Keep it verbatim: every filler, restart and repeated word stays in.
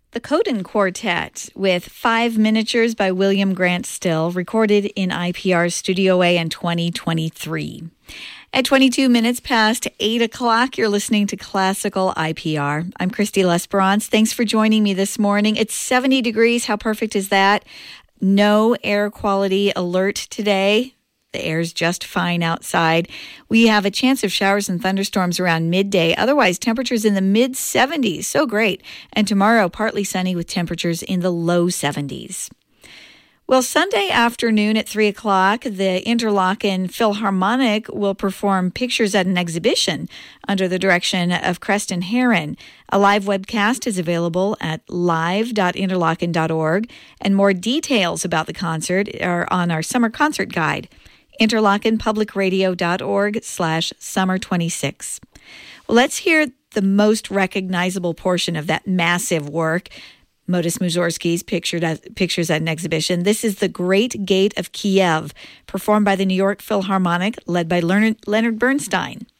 The Coden Quartet with Five Miniatures by William Grant Still, recorded in I P R's Studio A in twenty twenty-three. At twenty-two minutes past eight o'clock, you're listening to Classical I P R. I'm Christy Lesperance. Thanks for joining me this morning. It's seventy degrees. How perfect is that? No air quality alert today. The air's just fine outside. We have a chance of showers and thunderstorms around midday. Otherwise, temperatures in the mid seventies. So great. And tomorrow, partly sunny with temperatures in the low seventies. Well, Sunday afternoon at three o'clock, the Interlochen Philharmonic will perform Pictures at an Exhibition under the direction of Creston Heron. A live webcast is available at live dot interlochen dot org, and more details about the concert are on our summer concert guide, interlochen public radio dot org slash summer twenty-six. Well, let's hear the most recognizable portion of that massive work, Modest Mussorgsky's Pictures at an Exhibition. This is The Great Gate of Kiev, performed by the New York Philharmonic, led by Leonard Bernstein.